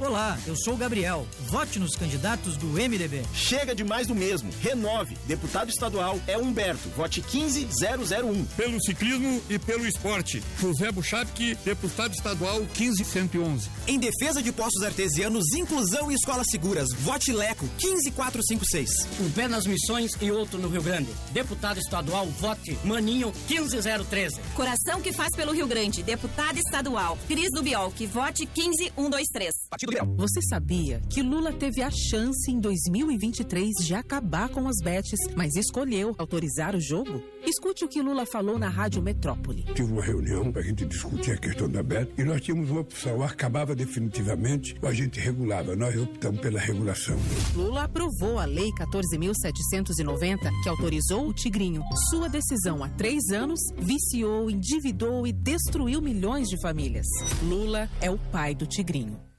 Olá, eu sou o Gabriel. Vote nos candidatos do MDB. Chega de mais do mesmo. Renove. Deputado estadual é Humberto. Vote 15001. Pelo ciclismo e pelo esporte, José Buchapque, deputado estadual 15111. Em defesa de poços artesianos, inclusão e escolas seguras, vote Leco 15456. Um pé nas Missões e outro no Rio Grande. Deputado estadual, vote Maninho 15013. Coração que faz pelo Rio Grande. Deputado estadual Cris do Biolque, vote 15123. Você sabia que Lula teve a chance em 2023 de acabar com as bets, mas escolheu autorizar o jogo? Escute o que Lula falou na Rádio Metrópole. Tive uma reunião para a gente discutir a questão da bet e nós tínhamos uma opção, acabava definitivamente ou a gente regulava. Nós optamos pela regulação. Lula aprovou a Lei 14.790, que autorizou o Tigrinho. Sua decisão há 3 anos viciou, endividou e destruiu milhões de famílias. Lula é o pai do Tigrinho.